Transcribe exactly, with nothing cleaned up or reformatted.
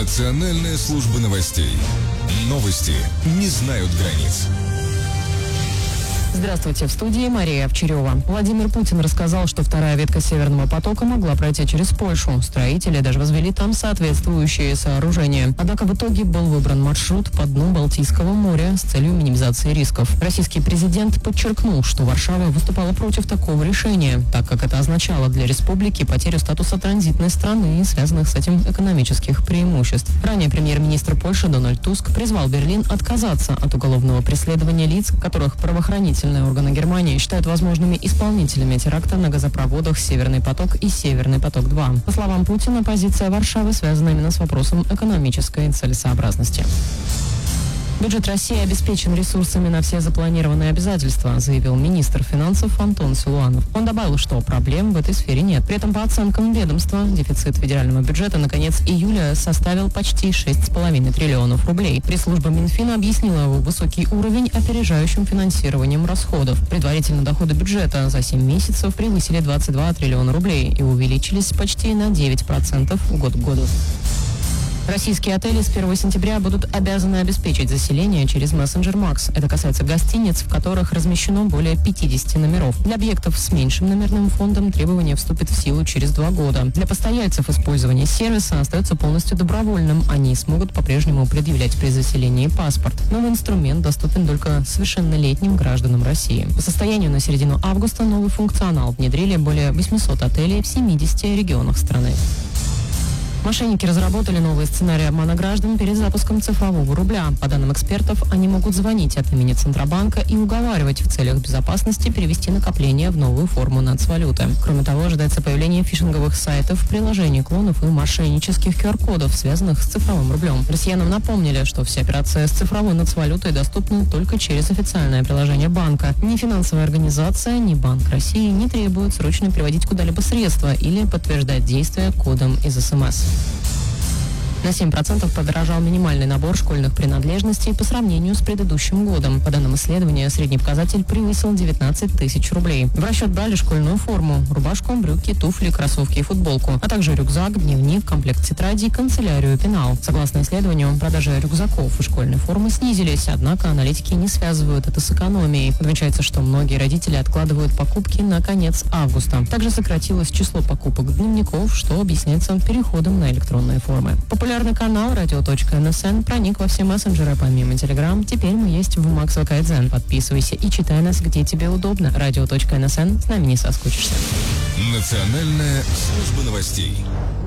Национальная служба новостей. Новости не знают границ. Здравствуйте, в студии Мария Овчарева. Владимир Путин рассказал, что вторая ветка Северного потока могла пройти через Польшу. Строители даже возвели там соответствующие сооружения. Однако в итоге был выбран маршрут по дну Балтийского моря с целью минимизации рисков. Российский президент подчеркнул, что Варшава выступала против такого решения, так как это означало для республики потерю статуса транзитной страны и связанных с этим экономических преимуществ. Ранее премьер-министр Польши Дональд Туск призвал Берлин отказаться от уголовного преследования лиц, которых правоохранительные органы Германии считают возможными исполнителями теракта на газопроводах «Северный поток» и «Северный поток-два». По словам Путина, позиция Варшавы связана именно с вопросом экономической целесообразности. Бюджет России обеспечен ресурсами на все запланированные обязательства, заявил министр финансов Антон Силуанов. Он добавил, что проблем в этой сфере нет. При этом, по оценкам ведомства, дефицит федерального бюджета на конец июля составил почти шесть целых пять десятых триллионов рублей. Пресс-служба Минфина объяснила его высокий уровень опережающим финансированием расходов. Предварительно доходы бюджета за семь месяцев превысили двадцать два триллиона рублей и увеличились почти на девять процентов год к году. Российские отели с первого сентября будут обязаны обеспечить заселение через мессенджер Макс. Это касается гостиниц, в которых размещено более пятьдесят номеров. Для объектов с меньшим номерным фондом требование вступит в силу через два года. Для постояльцев использование сервиса остается полностью добровольным. Они смогут по-прежнему предъявлять при заселении паспорт. Новый инструмент доступен только совершеннолетним гражданам России. По состоянию на середину августа новый функционал внедрили более восемьсот отелей в семидесяти регионах страны. Мошенники разработали новые сценарии обмана граждан перед запуском цифрового рубля. По данным экспертов, они могут звонить от имени Центробанка и уговаривать в целях безопасности перевести накопление в новую форму нацвалюты. Кроме того, ожидается появление фишинговых сайтов, приложений клонов и мошеннических ку ар-кодов, связанных с цифровым рублем. Россиянам напомнили, что все операции с цифровой нацвалютой доступны только через официальное приложение банка. Ни финансовая организация, ни Банк России не требуют срочно переводить куда-либо средства или подтверждать действия кодом из эс эм эс. На семь процентов подорожал минимальный набор школьных принадлежностей по сравнению с предыдущим годом. По данным исследования, средний показатель превысил девятнадцать тысяч рублей. В расчет брали школьную форму, рубашку, брюки, туфли, кроссовки и футболку, а также рюкзак, дневник, комплект тетрадей, канцелярию и пенал. Согласно исследованию, продажи рюкзаков и школьной формы снизились, однако аналитики не связывают это с экономией. Отмечается, что многие родители откладывают покупки на конец августа. Также сократилось число покупок дневников, что объясняется переходом на электронные формы. Популярный канал радио точка эн эс эн проник во все мессенджеры помимо Telegram. Теперь мы есть в Макс ВК-Дзен. Подписывайся и читай нас, где тебе удобно. радио точка эн эс эн. С нами не соскучишься. Национальная служба новостей.